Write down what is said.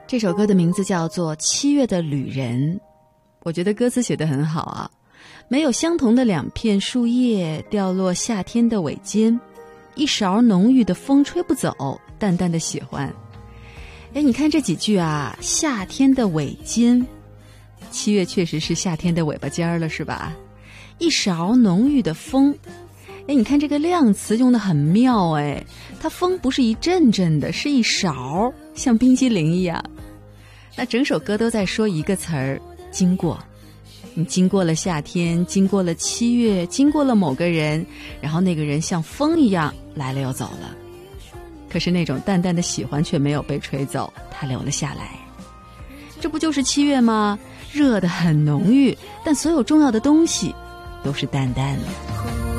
这首歌的名字叫做《七月的旅人》，我觉得歌词写得很好啊。没有相同的两片树叶掉落夏天的尾间，一勺浓郁的风吹不走，淡淡的喜欢。哎，你看这几句啊，夏天的尾间，七月确实是夏天的尾巴尖了，是吧？一勺浓郁的风，哎，你看这个量词用得很妙，哎，它风不是一阵阵的，是一勺，像冰激凌一样。那整首歌都在说一个词儿，经过。你经过了夏天，经过了七月，经过了某个人，然后那个人像风一样来了又走了，可是那种淡淡的喜欢却没有被吹走，它留了下来。这不就是七月吗？热得很浓郁，但所有重要的东西都是淡淡的。